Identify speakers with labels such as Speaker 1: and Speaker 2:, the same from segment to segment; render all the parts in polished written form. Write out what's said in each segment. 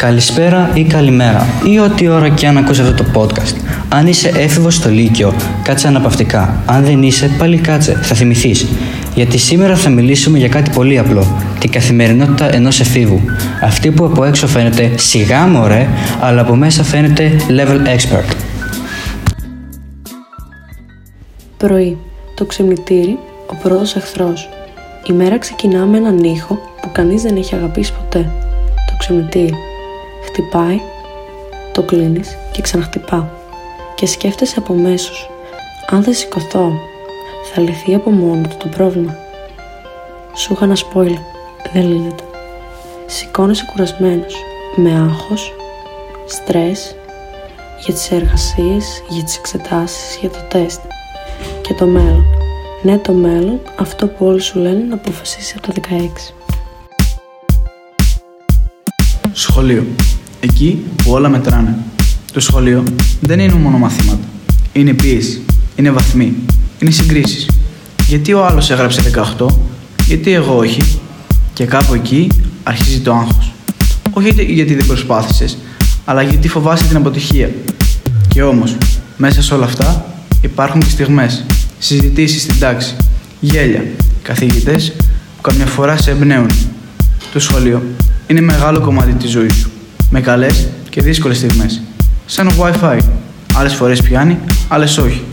Speaker 1: Καλησπέρα ή καλημέρα ή ό,τι ώρα και αν ακούς αυτό το podcast. Αν είσαι έφηβος στο Λύκειο, κάτσε αναπαυτικά. Αν δεν είσαι, πάλι κάτσε, θα θυμηθείς. Γιατί σήμερα θα μιλήσουμε για κάτι πολύ απλό. Την καθημερινότητα ενός εφήβου. Αυτή που από έξω φαίνεται σιγά μωρέ, αλλά από μέσα φαίνεται level expert.
Speaker 2: Πρωί. Το ξυπνητήρι, ο πρώτος εχθρός. Η μέρα ξεκινά με έναν ήχο που κανείς δεν έχει αγαπήσει ποτέ. Το ξυπνητήρι. Χτυπάει, το κλείνεις και ξαναχτυπά. Και σκέφτεσαι από μέσος. Αν δεν σηκωθώ, θα λυθεί από μόνο του το πρόβλημα. Σου είχα ένα spoiler. Δεν λύνεται. Σηκώνεσαι κουρασμένος, με άγχος, στρες, για τις εργασίες, για τις εξετάσεις, για το τεστ. Και το μέλλον. Ναι, το μέλλον, αυτό που όλοι σου λένε να αποφασίσεις από τα 16.
Speaker 3: Σχολείο. Εκεί που όλα μετράνε. Το σχολείο δεν είναι μόνο μαθήματα. Είναι πίεση, είναι βαθμοί, είναι συγκρίσεις. Γιατί ο άλλος έγραψε 18, γιατί εγώ όχι. Και κάπου εκεί αρχίζει το άγχος. Όχι γιατί δεν προσπάθησες, αλλά γιατί φοβάσαι την αποτυχία. Και όμως, μέσα σε όλα αυτά υπάρχουν και στιγμές, συζητήσεις στην τάξη, γέλια, καθηγητές που καμιά φορά σε εμπνέουν. Το σχολείο είναι μεγάλο κομμάτι της ζωής σου, με καλές και δύσκολες στιγμές. Σαν Wi-Fi. Άλλες φορές πιάνει, άλλες όχι.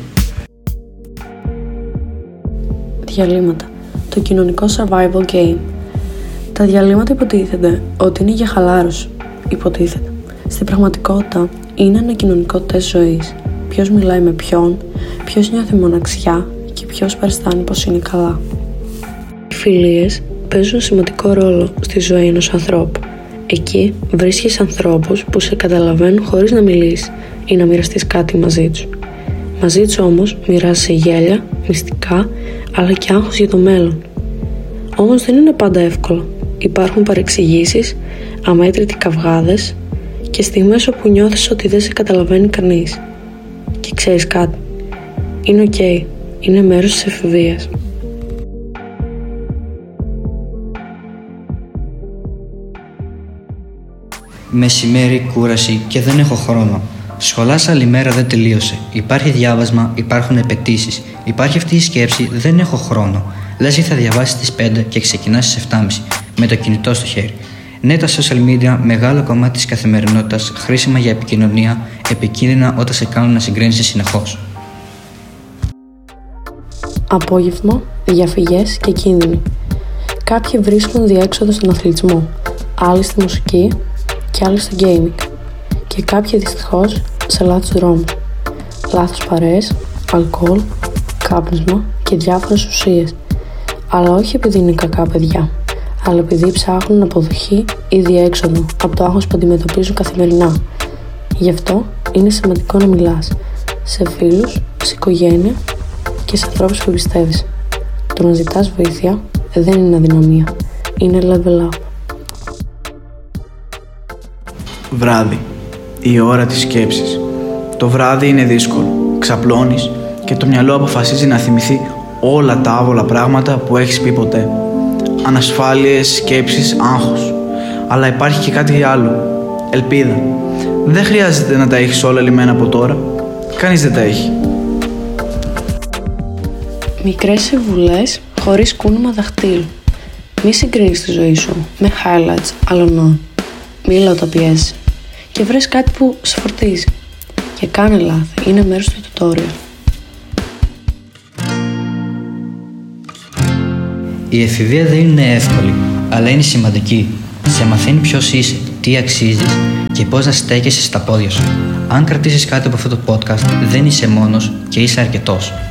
Speaker 2: Διαλύματα. Το κοινωνικό survival game. Τα διαλύματα υποτίθεται ότι είναι για χαλάρωση. Υποτίθεται. Στην πραγματικότητα είναι ένα κοινωνικό τεστ ζωής. Ποιος μιλάει με ποιον, ποιος νιώθει μοναξιά και ποιος παριστάνει πως είναι καλά. Οι φιλίες παίζουν σημαντικό ρόλο στη ζωή ενός ανθρώπου. Εκεί βρίσκεις ανθρώπους που σε καταλαβαίνουν χωρίς να μιλήσεις ή να μοιραστείς κάτι μαζί τους. Μαζί τους όμως μοιράζεσαι γέλια, μυστικά, αλλά και άγχος για το μέλλον. Όμως δεν είναι πάντα εύκολο. Υπάρχουν παρεξηγήσεις, αμέτρητοι καυγάδες και στιγμές όπου νιώθεις ότι δεν σε καταλαβαίνει κανείς. Και ξέρεις κάτι, είναι ok, είναι μέρος της εφηβείας.
Speaker 1: Μεσημέρι, κούραση και δεν έχω χρόνο. Σχολάς άλλη μέρα δεν τελείωσε. Υπάρχει διάβασμα, υπάρχουν απαιτήσεις. Υπάρχει αυτή η σκέψη, δεν έχω χρόνο. Λες ότι θα διαβάσεις στις 5 και ξεκινάς στις 7.30 με το κινητό στο χέρι. Ναι, τα social media, μεγάλο κομμάτι της καθημερινότητας, χρήσιμα για επικοινωνία, επικίνδυνα όταν σε κάνουν να συγκρίνεσαι συνεχώς.
Speaker 2: Απόγευμα, διαφυγές και κίνδυνοι. Κάποιοι βρίσκουν διέξοδο στον αθλητισμό, άλλοι στη μουσική και άλλοι στο gaming. Και κάποιοι δυστυχώς σε λάθος δρόμους. Λάθος παρέες, αλκοόλ, κάπνισμα και διάφορες ουσίες. Αλλά όχι επειδή είναι κακά παιδιά, αλλά επειδή ψάχνουν αποδοχή ή διέξοδο από το άγχος που αντιμετωπίζουν καθημερινά. Γι' αυτό είναι σημαντικό να μιλάς σε φίλους, σε οικογένεια και σε ανθρώπους που πιστεύεις. Το να ζητάς βοήθεια δεν είναι αδυναμία, είναι level up.
Speaker 3: Βράδυ. Η ώρα της σκέψης. Το βράδυ είναι δύσκολο. Ξαπλώνεις και το μυαλό αποφασίζει να θυμηθεί όλα τα άβολα πράγματα που έχεις πει ποτέ. Ανασφάλειες, σκέψεις, άγχος. Αλλά υπάρχει και κάτι άλλο. Ελπίδα. Δεν χρειάζεται να τα έχεις όλα λυμμένα από τώρα. Κανείς δεν τα έχει.
Speaker 2: Μικρές συμβουλές χωρίς κούνημα δαχτύλου. Μη συγκρίνεις τη ζωή σου με highlights άλλων. Μη λαοταπιέζεσαι και βρες κάτι που σε φορτίζει. Και κάνε λάθη, είναι μέρος του tutorial.
Speaker 1: Η εφηβεία δεν είναι εύκολη, αλλά είναι σημαντική. Σε μαθαίνει ποιος είσαι, τι αξίζεις και πώς να στέκεσαι στα πόδια σου. Αν κρατήσεις κάτι από αυτό το podcast, δεν είσαι μόνος και είσαι αρκετός.